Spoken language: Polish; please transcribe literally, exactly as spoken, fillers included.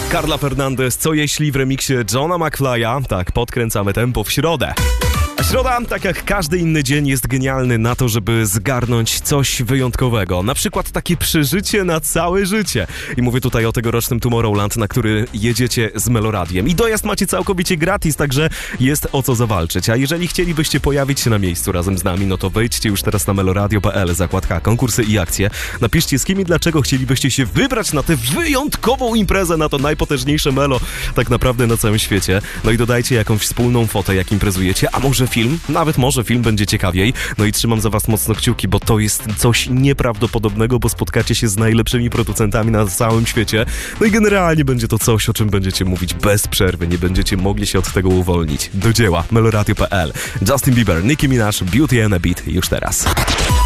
Carla Fernandez, co jeśli w remiksie Johna McFly'a? Tak, podkręcamy tempo w środę. A środa, tak jak każdy inny dzień, jest genialny na to, żeby zgarnąć coś wyjątkowego. Na przykład takie przeżycie na całe życie. I mówię tutaj o tegorocznym Tomorrowland, na który jedziecie z Meloradiem. I dojazd macie całkowicie gratis, także jest o co zawalczyć. A jeżeli chcielibyście pojawić się na miejscu razem z nami, no to wejdźcie już teraz na meloradio kropka p l, zakładka konkursy i akcje. Napiszcie, z kim i dlaczego chcielibyście się wybrać na tę wyjątkową imprezę, na to najpotężniejsze melo tak naprawdę na całym świecie. No i dodajcie jakąś wspólną fotę, jak imprezujecie, a może film, nawet może film będzie ciekawiej. No i trzymam za was mocno kciuki, bo to jest coś nieprawdopodobnego, bo spotkacie się z najlepszymi producentami na całym świecie. No i generalnie będzie to coś, o czym będziecie mówić bez przerwy. Nie będziecie mogli się od tego uwolnić. Do dzieła. meloradio kropka p l. Justin Bieber, Nicki Minaj, Beauty and a Beat już teraz.